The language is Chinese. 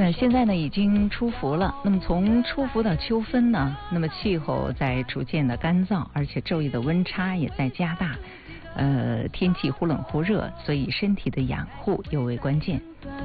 现在呢已经出伏了。那么从出伏到秋分呢，那么气候在逐渐的干燥，而且昼夜的温差也在加大。天气忽冷忽热，所以身体的养护尤为关键。